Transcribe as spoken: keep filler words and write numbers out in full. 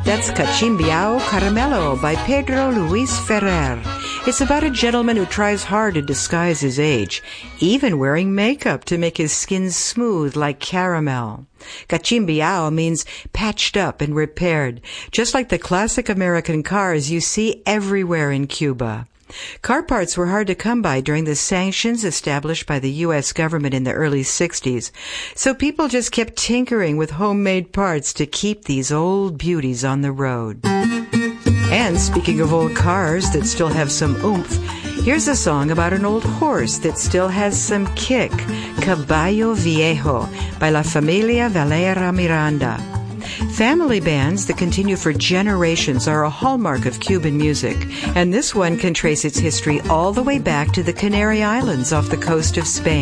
That's Cachimbiao Caramelo by Pedro Luis Ferrer. It's about a gentleman who tries hard to disguise his age, even wearing makeup to make his skin smooth like caramel. Cachimbiao means patched up and repaired, just like the classic American cars you see everywhere in Cuba. Car parts were hard to come by during the sanctions established by the U S government in the early sixties, so people just kept tinkering with homemade parts to keep these old beauties on the road. And speaking of old cars that still have some oomph, here's a song about an old horse that still has some kick, Caballo Viejo by La Familia Valera Miranda. Family bands that continue for generations are a hallmark of Cuban music, and this one can trace its history all the way back to the Canary Islands off the coast of Spain.